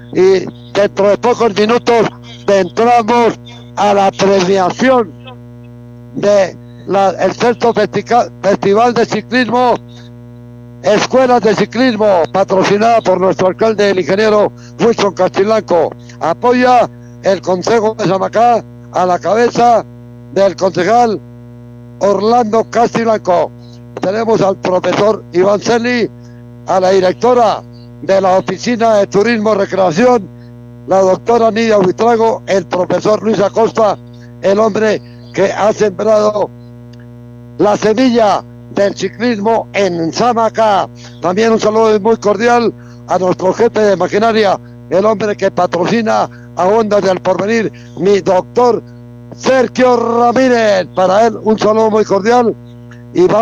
y dentro de pocos minutos entramos a la premiación de el sexto festival de ciclismo, escuelas de ciclismo, patrocinada por nuestro alcalde, el ingeniero Wilson Castilanco. Apoya el Consejo de Samacá a la cabeza del concejal Orlando Castilanco. Tenemos al profesor Iván Celi, a la directora de la Oficina de Turismo y Recreación, la doctora Nidia Buitrago, el profesor Luis Acosta, el hombre que ha sembrado la semilla del ciclismo en Samacá. También un saludo muy cordial a nuestro jefe de maquinaria, el hombre que patrocina a Ondas del Porvenir, mi doctor Sergio Ramírez. Para él un saludo muy cordial y vamos